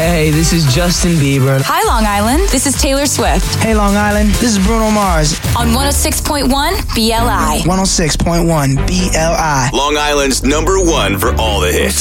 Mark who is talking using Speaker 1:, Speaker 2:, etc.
Speaker 1: Hey, this is Justin Bieber.
Speaker 2: Hi, Long Island. This is Taylor Swift.
Speaker 3: Hey, Long Island. This is Bruno Mars.
Speaker 2: On 106.1 BLI.
Speaker 3: 106.1 BLI.
Speaker 4: Long Island's #1 for all the hits.